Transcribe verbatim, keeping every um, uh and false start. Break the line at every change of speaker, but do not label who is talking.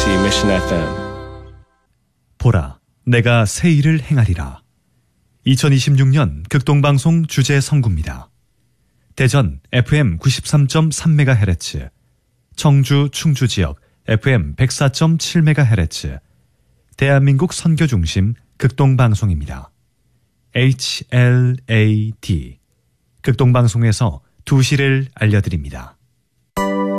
케이비티엑스 Mission 에프엠.
보라, 내가 새 일을 행하리라. 이천이십육 년 극동방송 주제 선구입니다. 대전 에프엠 구십삼 점 삼 메가헤르츠, 청주 충주 지역 에프엠 백사 점 칠 메가헤르츠, 대한민국 선교중심 극동방송입니다. 에이치 엘 에이 디, 극동방송에서 두 시를 알려드립니다.